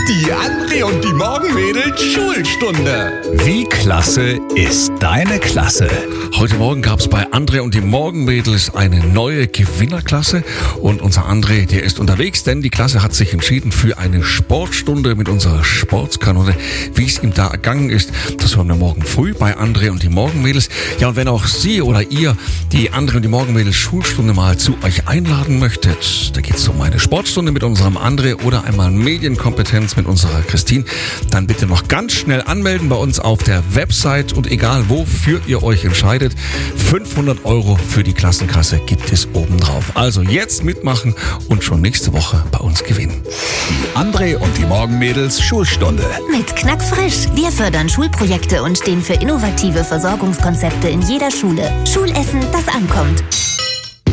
Die André und die Morgenmädels Schulstunde. Wie klasse ist deine Klasse? Heute Morgen gab es bei André und die Morgenmädels eine neue Gewinnerklasse. Und unser André, der ist unterwegs, denn die Klasse hat sich entschieden für eine Sportstunde mit unserer Sportskanone. Wie es ihm da ergangen ist, das hören wir morgen früh bei André und die Morgenmädels. Ja, und wenn auch Sie oder ihr die André und die Morgenmädels Schulstunde mal zu euch einladen möchtet, da geht es um eine Sportstunde mit unserem André oder einmal Medienkompetenz mit unserer Christine, dann bitte noch ganz schnell anmelden bei uns auf der Website und egal wofür ihr euch entscheidet, 500 € für die Klassenkasse gibt es obendrauf. Also jetzt mitmachen und schon nächste Woche bei uns gewinnen. Die André und die Morgenmädels Schulstunde. Mit Knackfrisch. Wir fördern Schulprojekte und stehen für innovative Versorgungskonzepte in jeder Schule. Schulessen, das ankommt.